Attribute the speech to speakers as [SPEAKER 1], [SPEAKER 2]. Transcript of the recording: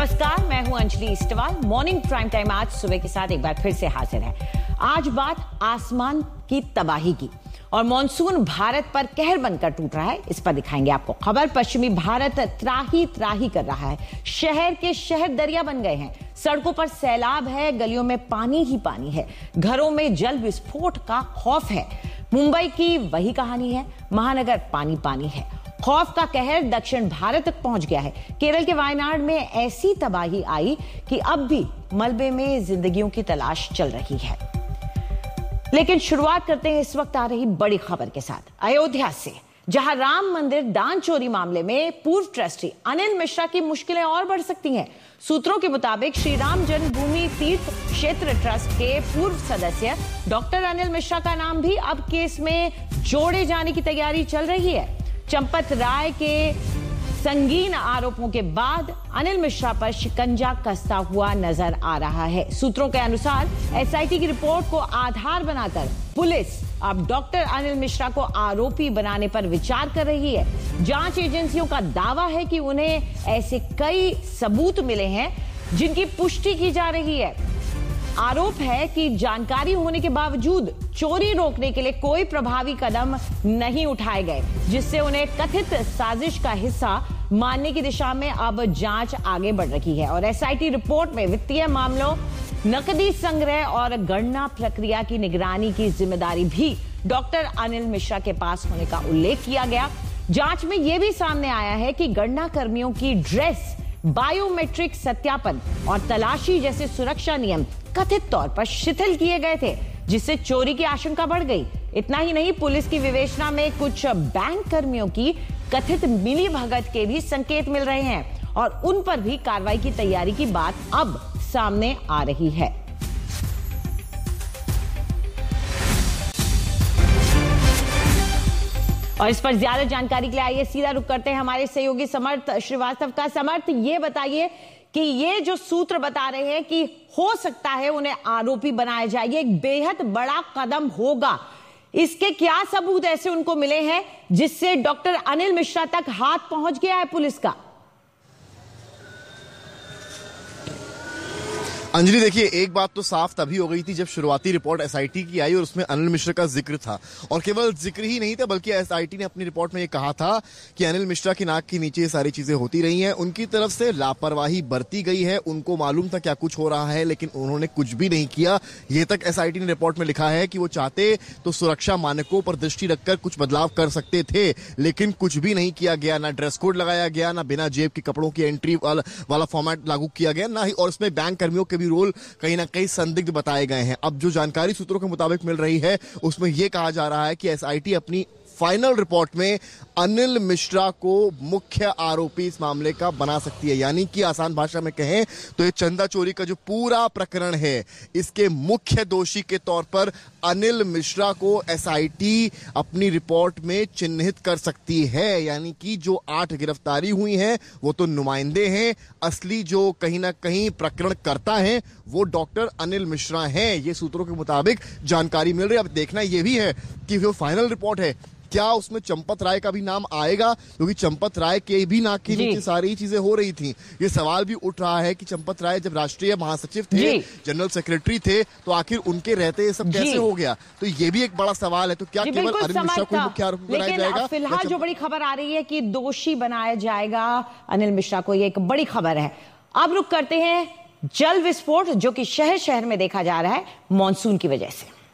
[SPEAKER 1] नमस्कार, मैं हूं अंजलि इस्टवाल। मॉर्निंग प्राइम टाइम आज सुबह के साथ एक बार फिर से हाजिर है। आज बात आसमान की तबाही की और मॉनसून भारत पर कहर बनकर टूट रहा है, इस पर दिखाएंगे आपको खबर। पश्चिमी भारत त्राही त्राही कर रहा है। शहर के शहर दरिया बन गए हैं, सड़कों पर सैलाब है, गलियों में पानी ही पानी है, घरों में जल विस्फोट का खौफ है। मुंबई की वही कहानी है, महानगर पानी पानी है। खौफ का कहर दक्षिण भारत तक पहुंच गया है। केरल के वायनाड में ऐसी तबाही आई कि अब भी मलबे में जिंदगियों की तलाश चल रही है। लेकिन शुरुआत करते हैं इस वक्त आ रही बड़ी खबर के साथ, अयोध्या से, जहां राम मंदिर दान चोरी मामले में पूर्व ट्रस्टी अनिल मिश्रा की मुश्किलें और बढ़ सकती हैं। सूत्रों के मुताबिक श्री राम जन्मभूमि तीर्थ क्षेत्र ट्रस्ट के पूर्व सदस्य डॉक्टर अनिल मिश्रा का नाम भी अब केस में जोड़े जाने की तैयारी चल रही है। चंपत राय के संगीन आरोपों के बाद अनिल मिश्रा पर शिकंजा कसता हुआ नजर आ रहा है। सूत्रों के अनुसार एसआईटी की रिपोर्ट को आधार बनाकर पुलिस अब डॉक्टर अनिल मिश्रा को आरोपी बनाने पर विचार कर रही है। जांच एजेंसियों का दावा है कि उन्हें ऐसे कई सबूत मिले हैं जिनकी पुष्टि की जा रही है। आरोप है कि जानकारी होने के बावजूद चोरी रोकने के लिए कोई प्रभावी कदम नहीं उठाए गए, जिससे उन्हें कथित साजिश का हिस्सा मानने की दिशा में अब जांच आगे बढ़ रही है। और एसआईटी रिपोर्ट में वित्तीय मामलों, नकदी संग्रह और गणना प्रक्रिया की निगरानी की जिम्मेदारी भी डॉक्टर अनिल मिश्रा के पास होने का उल्लेख किया गया। जांच में यह भी सामने आया है कि गणना कर्मियों की ड्रेस, बायोमेट्रिक सत्यापन और तलाशी जैसे सुरक्षा नियम कथित तौर पर शिथिल किए गए थे, जिससे चोरी की आशंका बढ़ गई। इतना ही नहीं, पुलिस की विवेचना में कुछ बैंक कर्मियों की कथित मिलीभगत के भी संकेत मिल रहे हैं और उन पर भी कार्रवाई की तैयारी की बात अब सामने आ रही है। और इस पर ज्यादा जानकारी के लिए आइए सीधा रुख करते हैं हमारे सहयोगी समर्थ श्रीवास्तव का। समर्थ, ये बताइए कि ये जो सूत्र बता रहे हैं कि हो सकता है उन्हें आरोपी बनाया जाए, ये एक बेहद बड़ा कदम होगा, इसके क्या सबूत ऐसे उनको मिले हैं जिससे डॉक्टर अनिल मिश्रा तक हाथ पहुंच गया है पुलिस का?
[SPEAKER 2] अंजलि, देखिए, एक बात तो साफ तभी हो गई थी जब शुरुआती रिपोर्ट एसआईटी की आई और उसमें अनिल मिश्रा का जिक्र था। और केवल जिक्र ही नहीं था, बल्कि एसआईटी ने अपनी रिपोर्ट में ये कहा था कि अनिल मिश्रा की नाक के नीचे ये सारी चीजें होती रही हैं, उनकी तरफ से लापरवाही बरती गई है, उनको मालूम था क्या कुछ हो रहा है लेकिन उन्होंने कुछ भी नहीं किया। ये तक एसआईटी ने रिपोर्ट में लिखा है कि वो चाहते तो सुरक्षा मानकों पर दृष्टि रखकर कुछ बदलाव कर सकते थे, लेकिन कुछ भी नहीं किया गया। ना ड्रेस कोड लगाया गया, ना बिना जेब के कपड़ों की एंट्री वाला फॉर्मेट लागू किया गया, ना ही और इसमें बैंक कर्मियों के रोल कहीं ना कहीं संदिग्ध बताए गए हैं। अब जो जानकारी सूत्रों के मुताबिक मिल रही है उसमें यह कहा जा रहा है कि एसआईटी अपनी फाइनल रिपोर्ट में अनिल मिश्रा को मुख्य आरोपी इस मामले का बना सकती है। यानी कि आसान भाषा में कहें तो ये चंदा चोरी का जो पूरा प्रकरण है, इसके मुख्य दोषी के तौर पर अनिल मिश्रा को एसआईटी अपनी रिपोर्ट में चिन्हित कर सकती है। यानी कि जो 8 गिरफ्तारी हुई हैं वो तो नुमाइंदे हैं, असली जो कहीं ना कहीं प्रकरण करता है वो डॉक्टर अनिल मिश्रा हैं। ये सूत्रों के मुताबिक जानकारी मिल रही है। अब देखना यह भी है कि जो फाइनल रिपोर्ट है क्या उसमें चंपत राय का भी नाम आएगा, क्योंकि चंपत राय के भी नाक के नीचे सारी चीजें हो रही थी। ये सवाल भी उठ रहा है कि चंपत राय जब राष्ट्रीय महासचिव थे, जनरल सेक्रेटरी थे, तो आखिर उनके रहते ये सब कैसे हो गया? तो ये भी एक बड़ा सवाल है। तो क्या केवल अनिल मिश्रा को मुख्य आरोपी बनाया जाएगा?
[SPEAKER 1] फिलहाल जो बड़ी खबर आ रही है कि दोषी बनाया जाएगा अनिल मिश्रा को, ये एक बड़ी खबर है। अब रुक करते हैं जल विस्फोट जो कि शहर शहर में देखा जा रहा है मॉनसून की वजह से।